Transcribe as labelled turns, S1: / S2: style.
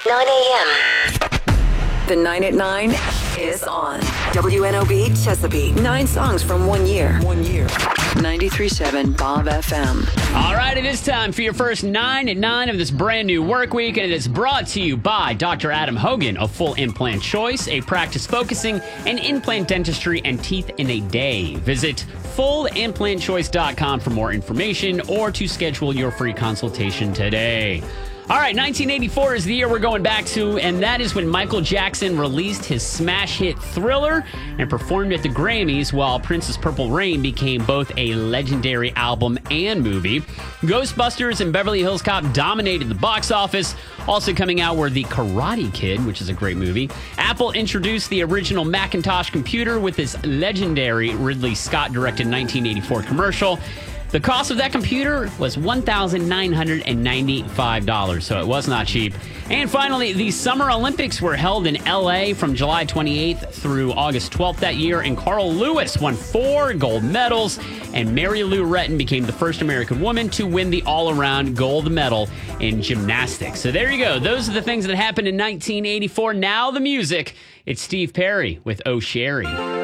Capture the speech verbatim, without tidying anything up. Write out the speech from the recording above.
S1: nine a.m.
S2: The nine at nine is on. W N O B Chesapeake. Nine songs from one year. One year. ninety-three point seven Bob F M.
S3: All right, it is time for your first nine at nine of this brand new work week, and it is brought to you by Doctor Adam Hogan of Full Implant Choice, a practice focusing in implant dentistry and teeth in a day. Visit full implant choice dot com for more information or to schedule your free consultation today. All right, nineteen eighty-four is the year we're going back to, and that is when Michael Jackson released his smash hit Thriller and performed at the Grammys, while Prince's Purple Rain became both a legendary album and movie. Ghostbusters and Beverly Hills Cop dominated the box office. Also coming out were The Karate Kid, which is a great movie. Apple introduced the original Macintosh computer with this legendary Ridley Scott-directed nineteen eighty-four commercial. The cost of that computer was one thousand nine hundred ninety-five dollars, so it was not cheap. And finally, the Summer Olympics were held in L A from July twenty-eighth through August twelfth that year, and Carl Lewis won four gold medals, and Mary Lou Retton became the first American woman to win the all-around gold medal in gymnastics. So there you go. Those are the things that happened in nineteen eighty-four. Now the music. It's Steve Perry with Oh Sherry.